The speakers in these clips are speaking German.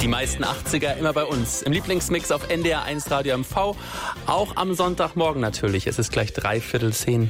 Die meisten 80er immer bei uns. Im Lieblingsmix auf NDR 1 Radio MV. Auch am Sonntagmorgen natürlich. Es ist gleich 9:45.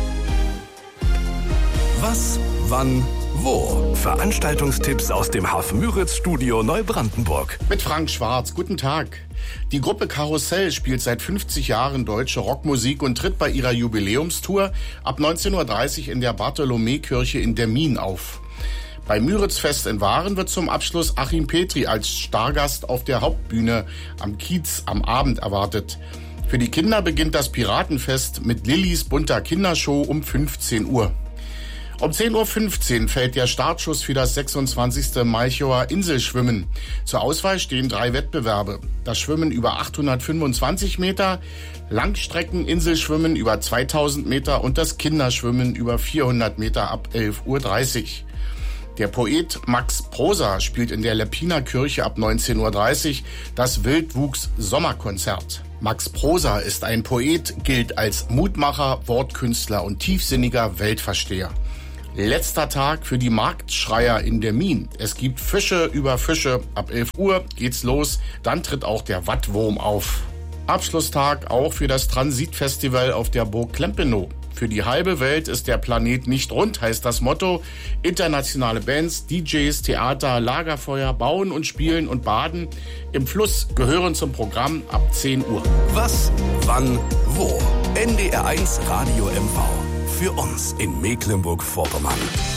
Was, wann, wo? Veranstaltungstipps aus dem Hafen-Müritz-Studio Neubrandenburg. Mit Frank Schwarz. Guten Tag. Die Gruppe Karussell spielt seit 50 Jahren deutsche Rockmusik und tritt bei ihrer Jubiläumstour ab 19:30 Uhr in der Bartholomäkirche in Demmin auf. Beim Müritzfest in Waren wird zum Abschluss Achim Petri als Stargast auf der Hauptbühne am Kiez am Abend erwartet. Für die Kinder beginnt das Piratenfest mit Lillys bunter Kindershow um 15 Uhr. Um 10:15 Uhr fällt der Startschuss für das 26. Malchower Inselschwimmen. Zur Auswahl stehen 3 Wettbewerbe. Das Schwimmen über 825 Meter, Langstrecken-Inselschwimmen über 2000 Meter und das Kinderschwimmen über 400 Meter ab 11:30 Uhr. Der Poet Max Prosa spielt in der Leppiner Kirche ab 19:30 Uhr das Wildwuchs-Sommerkonzert. Max Prosa ist ein Poet, gilt als Mutmacher, Wortkünstler und tiefsinniger Weltversteher. Letzter Tag für die Marktschreier in Demmin. Es gibt Fische über Fische. Ab 11 Uhr geht's los. Dann tritt auch der Wattwurm auf. Abschlusstag auch für das Transitfestival auf der Burg Klempenow. Für die halbe Welt ist der Planet nicht rund, heißt das Motto. Internationale Bands, DJs, Theater, Lagerfeuer, Bauen und Spielen und Baden im Fluss gehören zum Programm ab 10 Uhr. Was, wann, wo? NDR 1 Radio MV. Für uns in Mecklenburg-Vorpommern.